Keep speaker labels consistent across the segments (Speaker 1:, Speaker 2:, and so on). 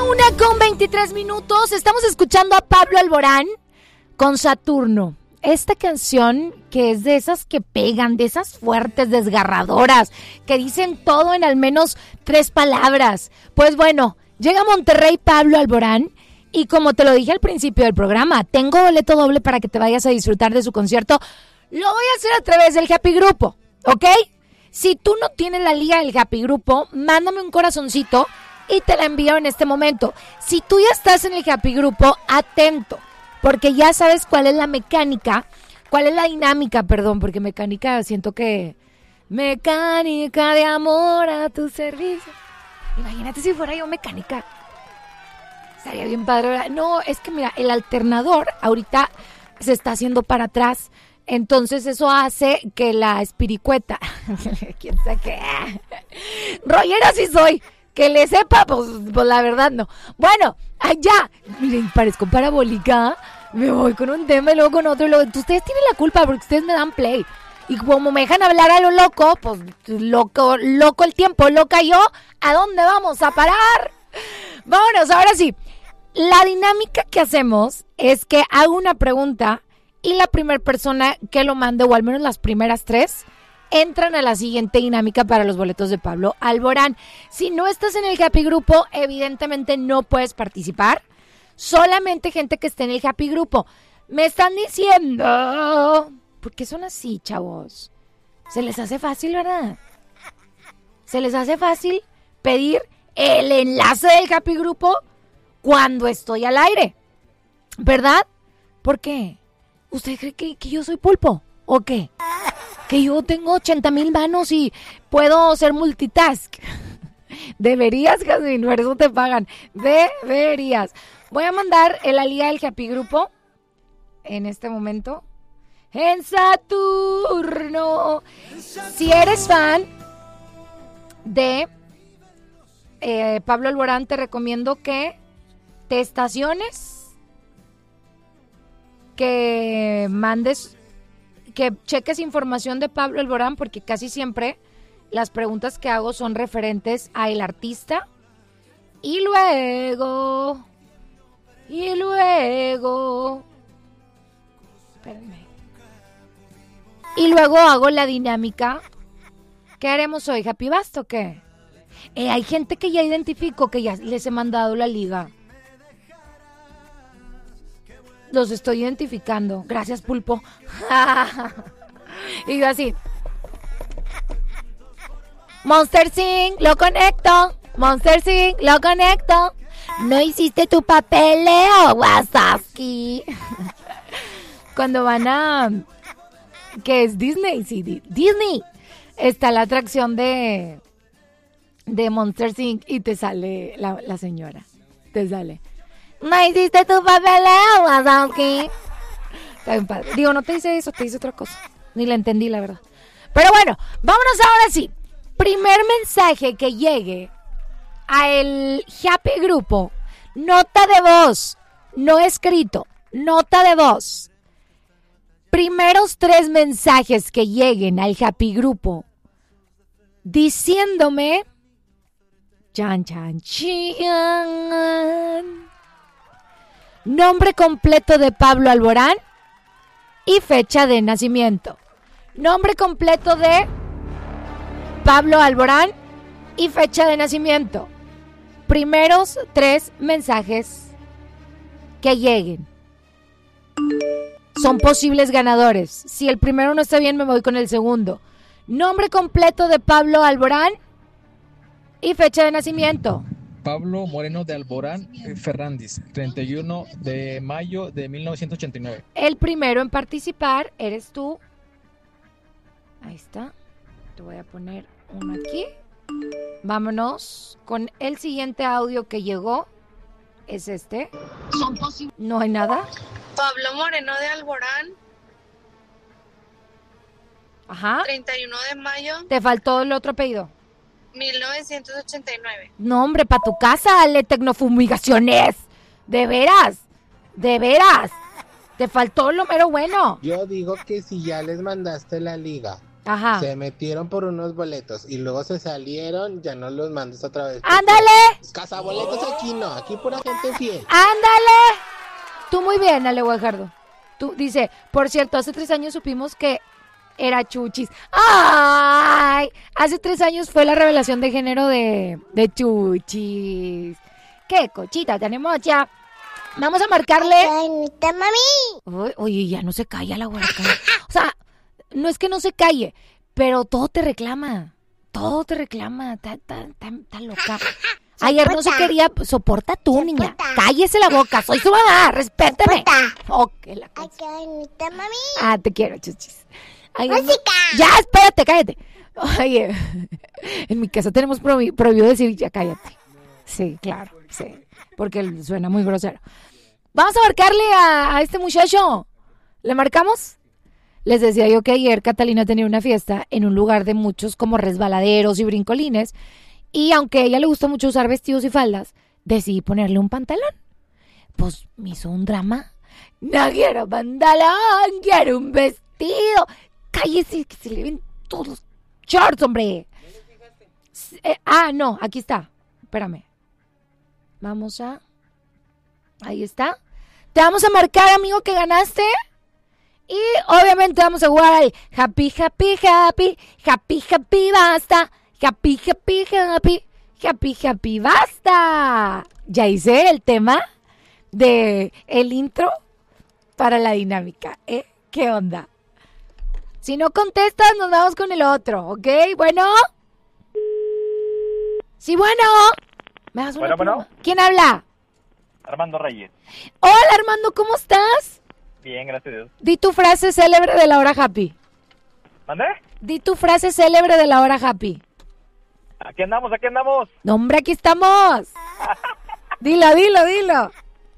Speaker 1: 1:23. Estamos escuchando a Pablo Alborán con Saturno. Esta canción que es de esas que pegan, de esas fuertes, desgarradoras, que dicen todo en al menos 3 palabras. Pues bueno, llega a Monterrey Pablo Alborán y como te lo dije al principio del programa, tengo boleto doble para que te vayas a disfrutar de su concierto. Lo voy a hacer a través del Happy Grupo, ¿ok? Si tú no tienes la liga del Happy Grupo, mándame un corazoncito y te la envío en este momento. Si tú ya estás en el Happy Grupo, atento, porque ya sabes cuál es la mecánica, cuál es la dinámica, porque mecánica siento que... Mecánica de amor a tu servicio. Imagínate si fuera yo mecánica. Estaría bien padre, ¿verdad? No, es que mira, el alternador ahorita se está haciendo para atrás. Entonces eso hace que la espiricueta... ¿Quién sabe qué? Rollera sí soy. Que le sepa, pues la verdad no. Bueno, allá, miren, parezco parabólica. Me voy con un tema y luego con otro. Y luego, ustedes tienen la culpa porque ustedes me dan play. Y como me dejan hablar a lo loco, pues loco el tiempo, loca yo. ¿A dónde vamos a parar? Vámonos, ahora sí. La dinámica que hacemos es que hago una pregunta y la primera persona que lo mande, o al menos las primeras 3, entran a la siguiente dinámica para los boletos de Pablo Alborán. Si no estás en el Happy Grupo, evidentemente no puedes participar. Solamente gente que esté en el Happy Grupo. Me están diciendo... ¿Por qué son así, chavos? Se les hace fácil, ¿verdad? Se les hace fácil pedir el enlace del Happy Grupo cuando estoy al aire, ¿verdad? ¿Por qué? ¿Usted cree que yo soy pulpo? ¿O qué? Que yo tengo 80,000 manos y puedo ser multitask. Deberías, Jasmine, por eso te pagan. Deberías. Voy a mandar la liga del Happy Grupo en este momento. En Saturno. Si eres fan de Pablo Alborán, te recomiendo que te estaciones, que mandes... que cheques información de Pablo Alborán, porque casi siempre las preguntas que hago son referentes a el artista. Y luego, espérenme. Y luego hago la dinámica. ¿Qué haremos hoy? ¿Happy Bast o qué? Hay gente que ya identifico, que ya les he mandado la liga. Los estoy identificando. Gracias, pulpo. Y yo así. Monster Sing, lo conecto. Monster Sing, lo conecto. No hiciste tu papeleo, Wazowski. Cuando van a... ¿Qué es Disney? Sí, Disney. Está la atracción de Monster Sing y te sale la señora. Te sale. No hiciste tu papeleo, Wazowski. Está bien padre. Digo, no te dice eso, te dice otra cosa. Ni la entendí, la verdad. Pero bueno, vámonos ahora sí. Primer mensaje que llegue a el Happy Grupo. Nota de voz, no escrito. Nota de voz. Primeros 3 mensajes que lleguen al Happy Grupo diciéndome chan chan chan, nombre completo de Pablo Alborán y fecha de nacimiento. Nombre completo de Pablo Alborán y fecha de nacimiento. Primeros 3 mensajes que lleguen son posibles ganadores. Si el primero no está bien, me voy con el segundo. Nombre completo de Pablo Alborán y fecha de nacimiento.
Speaker 2: Pablo Moreno de Alborán Fernández, 31 de mayo de 1989.
Speaker 1: El primero en participar eres tú. Ahí está. Te voy a poner uno aquí. Vámonos con el siguiente audio que llegó. Es este. No hay nada.
Speaker 3: Pablo Moreno de Alborán.
Speaker 1: Ajá.
Speaker 3: 31 de mayo.
Speaker 1: Te faltó el otro apellido.
Speaker 3: 1989.
Speaker 1: No, hombre, para tu casa, dale tecnofumigaciones. De veras. Te faltó lo mero bueno.
Speaker 4: Yo digo que si ya les mandaste la liga.
Speaker 1: Ajá.
Speaker 4: Se metieron por unos boletos y luego se salieron, ya no los mandas otra vez.
Speaker 1: ¡Ándale!
Speaker 4: Cazaboletos aquí no, aquí pura gente fiel.
Speaker 1: ¡Ándale! Tú muy bien, Ale Guajardo. Tú, dice, por cierto, hace 3 años supimos que era Chuchis. ¡Ay! Hace 3 años fue la revelación de género de Chuchis. ¡Qué cochita tenemos ya! Vamos a marcarle.
Speaker 5: mami.
Speaker 1: Oye, ya no se calla la huerca. O sea, no es que no se calle, pero todo te reclama. Todo te reclama. Está loca. Ayer no se quería. Soporta tú, niña. Cállese la boca. Soy su mamá. Respétame. Ok, la cosa.
Speaker 5: Mami.
Speaker 1: Ah, te quiero, Chuchis. Ay,
Speaker 5: ¡Música!
Speaker 1: Ya, espérate, cállate. Oye, en mi casa tenemos prohibido decir ya cállate. Sí, claro, sí. Porque suena muy grosero. Vamos a marcarle a este muchacho. ¿Le marcamos? Les decía yo que ayer Catalina tenía una fiesta en un lugar de muchos como resbaladeros y brincolines. Y aunque a ella le gusta mucho usar vestidos y faldas, decidí ponerle un pantalón. Pues me hizo un drama. No quiero pantalón, quiero un vestido. Cállese, que se le ven todos los shorts, hombre. No, aquí está. Espérame. Vamos a... Ahí está. Te vamos a marcar, amigo, que ganaste. Y obviamente vamos a jugar al happy, happy, happy, happy, happy, basta. Happy, happy, happy, happy, happy, basta. Ya hice el tema de el intro para la dinámica, ¿eh? ¿Qué onda? Si no contestas, nos vamos con el otro, ¿ok? Bueno. Sí, bueno. ¿Me das una pluma? ¿Quién habla?
Speaker 6: Armando Reyes.
Speaker 1: Hola, Armando, ¿cómo estás?
Speaker 6: Bien, gracias a Dios.
Speaker 1: Di tu frase célebre de la hora happy.
Speaker 6: ¿Mandé?
Speaker 1: Di tu frase célebre de la hora happy.
Speaker 6: Aquí andamos, aquí andamos.
Speaker 1: No, hombre, aquí estamos. Dilo, dilo, dilo.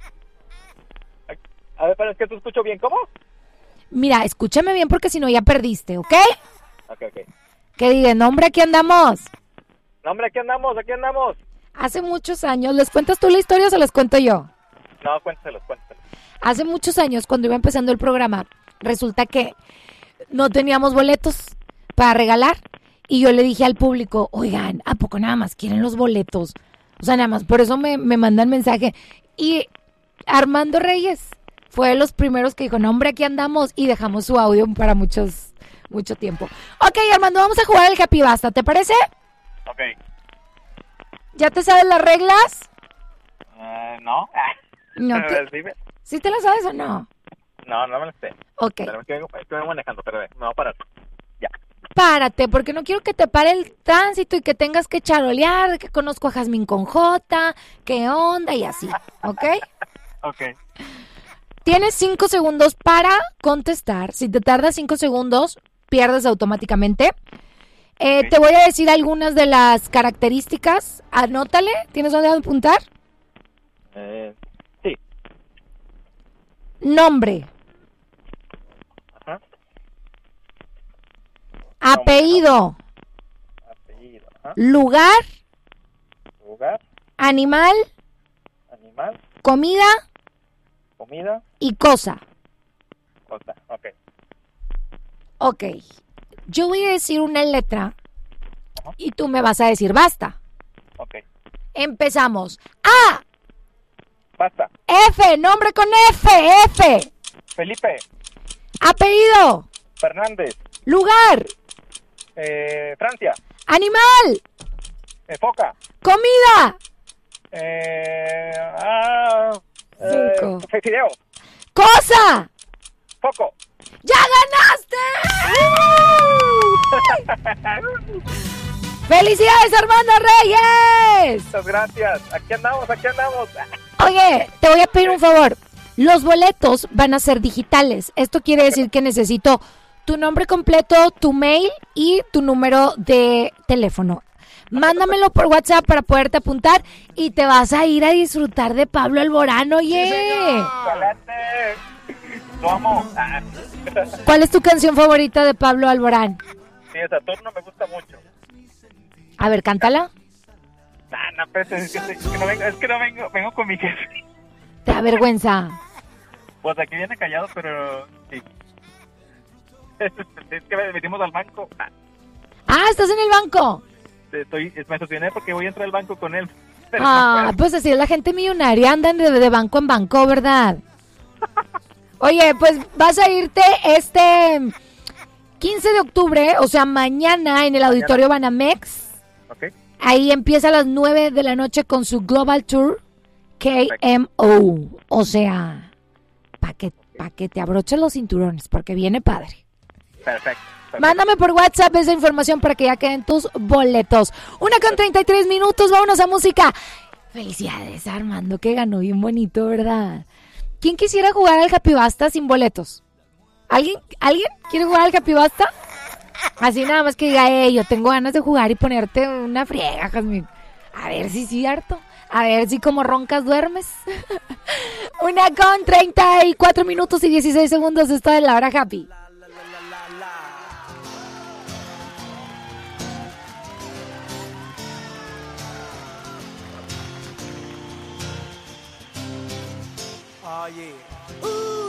Speaker 6: A ver, pero es que te escucho bien, ¿cómo?
Speaker 1: Mira, escúchame bien porque si no ya perdiste, ¿ok?
Speaker 6: Ok.
Speaker 1: Que diga, no, hombre, aquí andamos.
Speaker 6: No, hombre, aquí andamos, aquí andamos.
Speaker 1: Hace muchos años, ¿les cuentas tú la historia o se las cuento yo?
Speaker 6: No, cuéntaselos.
Speaker 1: Hace muchos años, cuando iba empezando el programa, resulta que no teníamos boletos para regalar. Y yo le dije al público, oigan, ¿a poco nada más quieren los boletos? O sea, nada más, por eso me mandan mensaje. Y Armando Reyes fue de los primeros que dijo, no, hombre, aquí andamos. Y dejamos su audio para mucho tiempo. Ok, Armando, vamos a jugar el Happy Basta, ¿te parece?
Speaker 6: Ok.
Speaker 1: ¿Ya te sabes las reglas?
Speaker 6: No.
Speaker 1: No
Speaker 6: Dime.
Speaker 1: ¿Sí te las sabes o no?
Speaker 6: No me lo sé.
Speaker 1: Ok.
Speaker 6: Pero es que vengo manejando, pero me voy a parar. Ya.
Speaker 1: Párate, porque no quiero que te pare el tránsito y que tengas que charolear, que conozco a Jazmín con J, qué onda y así, ¿ok?
Speaker 6: Ok.
Speaker 1: Tienes 5 segundos para contestar. Si te tardas 5 segundos, pierdes automáticamente. Te voy a decir algunas de las características. Anótale. ¿Tienes dónde apuntar?
Speaker 6: Sí.
Speaker 1: Nombre.
Speaker 6: Ajá.
Speaker 1: Apellido.
Speaker 6: Apellido. Ajá.
Speaker 1: Lugar.
Speaker 6: Lugar.
Speaker 1: Animal. Comida.
Speaker 6: Comida.
Speaker 1: Y cosa.
Speaker 6: Cosa. Ok.
Speaker 1: Ok. Yo voy a decir una letra y tú me vas a decir basta.
Speaker 6: Ok.
Speaker 1: Empezamos. A.
Speaker 6: Basta.
Speaker 1: F. Nombre con F. F.
Speaker 6: Felipe.
Speaker 1: Apellido.
Speaker 6: Fernández.
Speaker 1: Lugar.
Speaker 6: Francia.
Speaker 1: Animal.
Speaker 6: Foca.
Speaker 1: Comida. 5.
Speaker 6: Fideo.
Speaker 1: Cosa.
Speaker 6: Foco.
Speaker 1: ¡Ya ganaste! ¡Felicidades, Armando Reyes!
Speaker 6: Muchas gracias. Aquí andamos.
Speaker 1: Oye, te voy a pedir un favor. Los boletos van a ser digitales. Esto quiere decir que necesito tu nombre completo, tu mail y tu número de teléfono. Mándamelo por WhatsApp para poderte apuntar y te vas a ir a disfrutar de Pablo Alborán, oye.
Speaker 6: ¡Excelente! Lo amo.
Speaker 1: ¿Cuál es tu canción favorita de Pablo Alborán?
Speaker 6: Sí, Saturno me gusta mucho.
Speaker 1: A ver, cántala.
Speaker 6: No, pero es que no vengo con mi jefe.
Speaker 1: ¿Te da vergüenza?
Speaker 6: Pues aquí viene callado, pero sí. Es que me metimos al banco.
Speaker 1: Ah, ¿estás en el banco?
Speaker 6: Me estacioné porque voy a entrar al banco con él. Pero
Speaker 1: Ah, pues así es la gente millonaria, andan de banco en banco, ¿verdad? Oye, pues vas a irte este 15 de octubre, o sea, mañana en el Auditorio Banamex.
Speaker 6: Ok.
Speaker 1: Ahí empieza a las 9 de la noche con su Global Tour KMO. O sea, para que te abroches los cinturones, porque viene padre.
Speaker 6: Perfecto.
Speaker 1: Mándame por WhatsApp esa información para que ya queden tus boletos. 1:33 minutos, vámonos a música. Felicidades, Armando, que ganó bien bonito, ¿verdad? ¿Quién quisiera jugar al Capibasta sin boletos? ¿Alguien quiere jugar al Capibasta? Así nada más que diga, yo tengo ganas de jugar y ponerte una friega, Jazmín. A ver si es cierto. A ver si como roncas duermes. 1:34 minutos y 16 segundos. Esto es La Hora Happy.
Speaker 7: Oh, yeah.